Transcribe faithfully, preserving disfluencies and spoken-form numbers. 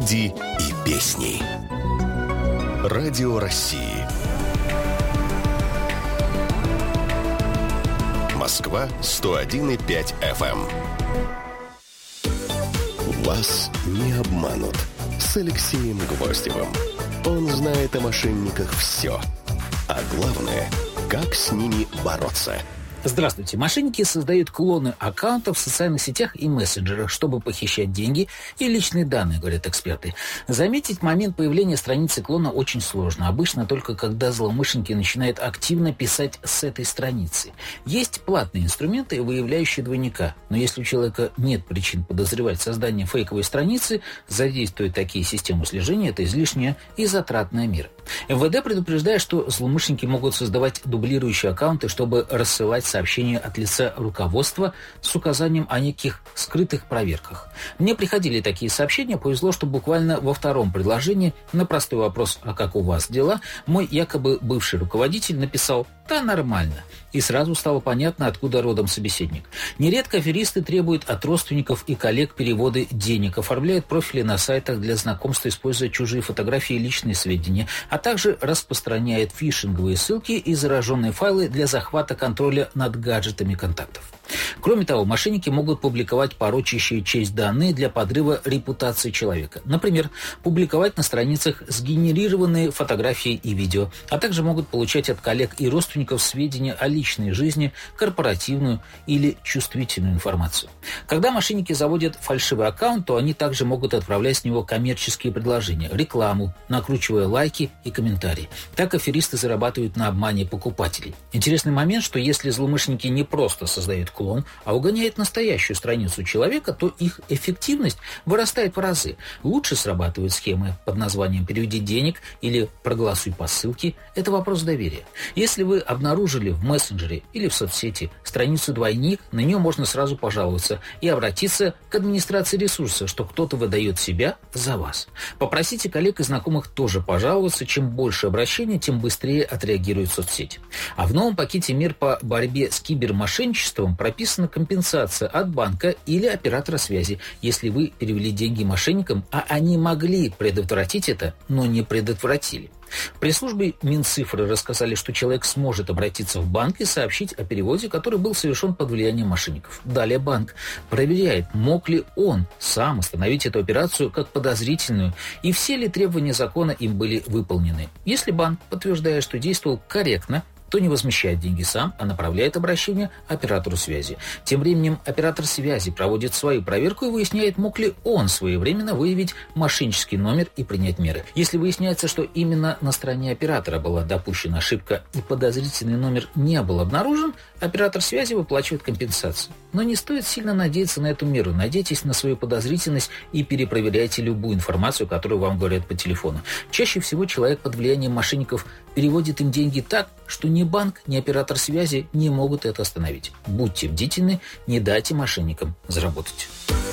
люди и песни. Радио России. Москва сто один и пять эф эм. Вас не обманут. С Алексеем Гвоздевым. Он знает о мошенниках все. А главное, как с ними бороться. Здравствуйте. Мошенники создают клоны аккаунтов в социальных сетях и мессенджерах, чтобы похищать деньги и личные данные, говорят эксперты. Заметить момент появления страницы клона очень сложно. Обычно только когда злоумышленники начинают активно писать с этой страницы. Есть платные инструменты, выявляющие двойника. Но если у человека нет причин подозревать создание фейковой страницы, задействовать такие системы слежения – это излишняя и затратная мера. эм вэ дэ предупреждает, что злоумышленники могут создавать дублирующие аккаунты, чтобы рассылать сообщения от лица руководства с указанием о неких скрытых проверках. Мне приходили такие сообщения, повезло, что буквально во втором предложении на простой вопрос «А как у вас дела?» мой якобы бывший руководитель написал «Да нормально». И сразу стало понятно, откуда родом собеседник. Нередко аферисты требуют от родственников и коллег переводы денег, оформляют профили на сайтах для знакомства, используя чужие фотографии и личные сведения, а также распространяют фишинговые ссылки и зараженные файлы для захвата контроля над гаджетами контактов. Кроме того, мошенники могут публиковать порочащие честь данные для подрыва репутации человека. Например, публиковать на страницах сгенерированные фотографии и видео, а также могут получать от коллег и родственников сведения о личной жизни, корпоративную или чувствительную информацию. Когда мошенники заводят фальшивый аккаунт, то они также могут отправлять с него коммерческие предложения, рекламу, накручивая лайки и комментарии. Так аферисты зарабатывают на обмане покупателей. Интересный момент, что если злоумышленники не просто создают клон, а угоняет настоящую страницу человека, то их эффективность вырастает в разы. Лучше срабатывают схемы под названием «переведи денег» или «проголосуй по ссылке». Это вопрос доверия. Если вы обнаружили в мессенджере или в соцсети страницу «двойник», на нее можно сразу пожаловаться и обратиться к администрации ресурса, что кто-то выдает себя за вас. Попросите коллег и знакомых тоже пожаловаться. Чем больше обращений, тем быстрее отреагирует соцсеть. А в новом пакете мер по борьбе с кибермошенничеством прописана компенсация от банка или оператора связи, если вы перевели деньги мошенникам, а они могли предотвратить это, но не предотвратили. В пресс-службе Минцифры рассказали, что человек сможет обратиться в банк и сообщить о переводе, который был совершен под влиянием мошенников. Далее банк проверяет, мог ли он сам остановить эту операцию как подозрительную и все ли требования закона им были выполнены. Если банк подтверждает, что действовал корректно, то не возмещает деньги сам, а направляет обращение оператору связи. Тем временем оператор связи проводит свою проверку и выясняет, мог ли он своевременно выявить мошеннический номер и принять меры. Если выясняется, что именно на стороне оператора была допущена ошибка и подозрительный номер не был обнаружен, оператор связи выплачивает компенсацию. Но не стоит сильно надеяться на эту меру. Надейтесь на свою подозрительность и перепроверяйте любую информацию, которую вам говорят по телефону. Чаще всего человек под влиянием мошенников переводит им деньги так, что ни банк, ни оператор связи не могут это остановить. Будьте бдительны, не дайте мошенникам заработать.